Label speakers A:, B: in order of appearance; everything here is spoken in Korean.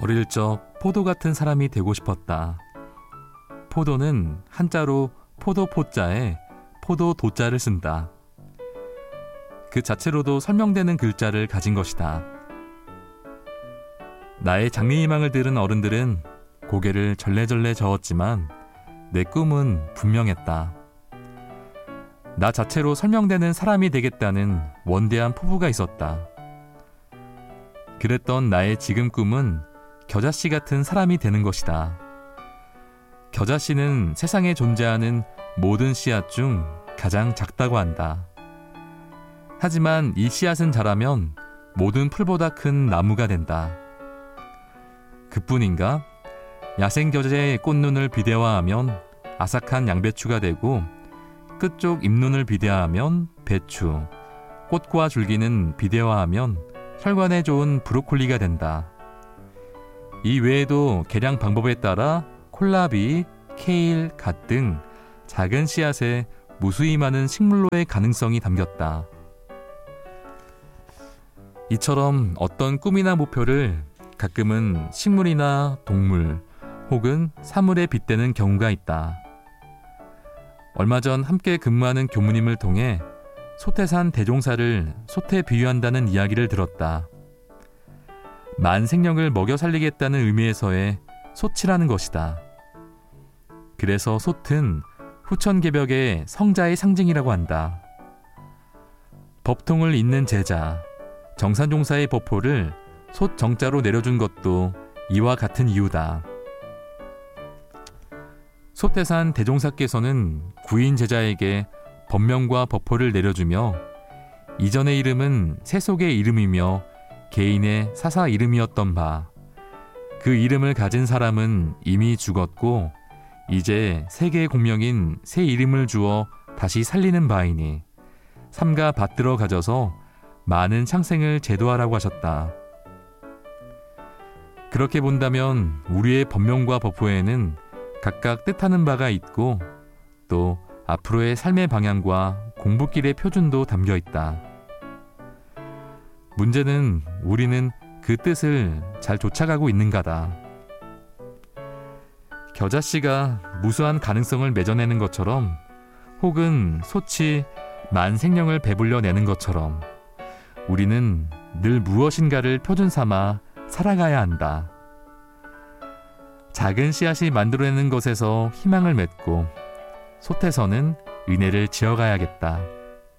A: 어릴 적 포도 같은 사람이 되고 싶었다. 포도는 한자로 포도포자에 포도도자를 쓴다. 그 자체로도 설명되는 글자를 가진 것이다. 나의 장래희망을 들은 어른들은 고개를 절레절레 저었지만 내 꿈은 분명했다. 나 자체로 설명되는 사람이 되겠다는 원대한 포부가 있었다. 그랬던 나의 지금 꿈은 겨자씨 같은 사람이 되는 것이다. 겨자씨는 세상에 존재하는 모든 씨앗 중 가장 작다고 한다. 하지만 이 씨앗은 자라면 모든 풀보다 큰 나무가 된다. 그뿐인가? 야생겨자의 꽃눈을 비대화하면 아삭한 양배추가 되고 끝쪽 잎눈을 비대화하면 배추, 꽃과 줄기는 비대화하면 혈관에 좋은 브로콜리가 된다. 이 외에도 개량 방법에 따라 콜라비, 케일, 갓 등 작은 씨앗에 무수히 많은 식물로의 가능성이 담겼다. 이처럼 어떤 꿈이나 목표를 가끔은 식물이나 동물 혹은 사물에 빗대는 경우가 있다. 얼마 전 함께 근무하는 교무님을 통해 소태산 대종사를 솥에 비유한다는 이야기를 들었다. 만생령을 먹여 살리겠다는 의미에서의 솥이라는 것이다. 그래서 솥은 후천개벽의 성자의 상징이라고 한다. 법통을 잇는 제자, 정산종사의 법호를 솥 정자로 내려준 것도 이와 같은 이유다. 소태산 대종사께서는 구인 제자에게 법명과 법호를 내려주며 이전의 이름은 세속의 이름이며 개인의 사사 이름이었던 바, 그 이름을 가진 사람은 이미 죽었고 이제 세계의 공명인 새 이름을 주어 다시 살리는 바이니 삼가 받들어 가져서 많은 창생을 제도하라고 하셨다. 그렇게 본다면 우리의 법명과 법호에는 각각 뜻하는 바가 있고 또 앞으로의 삶의 방향과 공부길의 표준도 담겨 있다. 문제는 우리는 그 뜻을 잘 쫓아가고 있는가다. 겨자씨가 무수한 가능성을 맺어내는 것처럼 혹은 솥이 만생령을 배불려내는 것처럼 우리는 늘 무엇인가를 표준 삼아 살아가야 한다. 작은 씨앗이 만들어내는 것에서 희망을 맺고 솥에서는 은혜를 지어가야겠다.